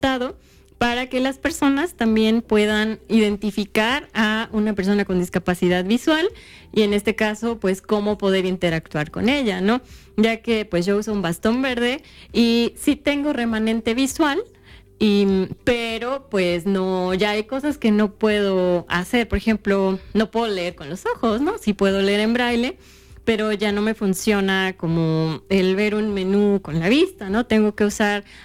adaptado para que las personas también puedan identificar a una persona con discapacidad visual y en este caso, pues, cómo poder interactuar con ella, ¿no? Ya que, pues, yo uso un bastón verde y sí tengo remanente visual, pero pues no, ya hay cosas que no puedo hacer. Por ejemplo, no puedo leer con los ojos, ¿no? Sí puedo leer en braille, pero ya no me funciona como el ver un menú con la vista, ¿no? Tengo que usar